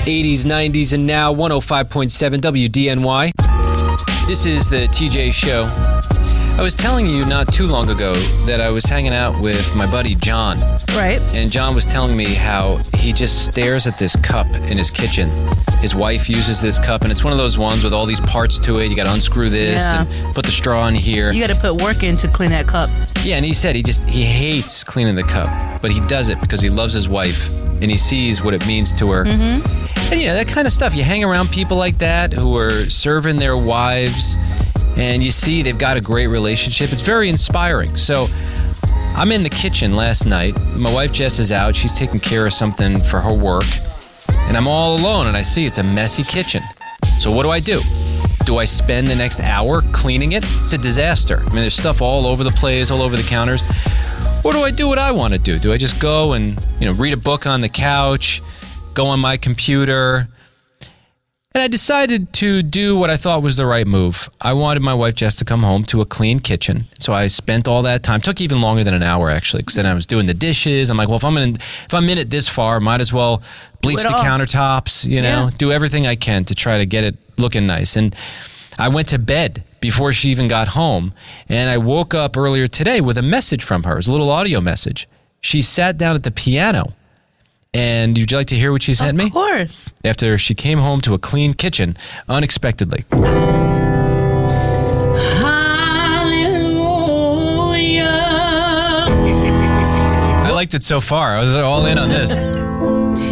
80s, 90s, and now 105.7 WDNY. This is the TJ Show. I was telling you not too long ago that I was hanging out with my buddy John. Right. And John was telling me how he just stares at this cup in his kitchen. His wife uses this cup, and it's one of those ones with all these parts to it. You got to unscrew this and put the straw in here. You got to put work in to clean that cup. Yeah, and he said he hates cleaning the cup, but he does it because he loves his wife, and he sees what it means to her. Mm-hmm. And, that kind of stuff. You hang around people like that who are serving their wives, and you see they've got a great relationship. It's very inspiring. So I'm in the kitchen last night. My wife Jess is out. She's taking care of something for her work. And I'm all alone, and I see it's a messy kitchen. So what do? Do I spend the next hour cleaning it? It's a disaster. I mean, there's stuff all over the place, all over the counters. Or do I do what I want to do? Do I just go and, read a book on the couch, go on my computer? And I decided to do what I thought was the right move. I wanted my wife Jess to come home to a clean kitchen. So I spent all that time. It took even longer than an hour, actually, because then I was doing the dishes. I'm like, well, if I'm in it this far, might as well bleach the countertops, do everything I can to try to get it looking nice. And I went to bed before she even got home. And I woke up earlier today with a message from her. It was a little audio message. She sat down at the piano. And would you like to hear what she sent me? Of course. After she came home to a clean kitchen unexpectedly. Hallelujah. I liked it so far. I was all in on this.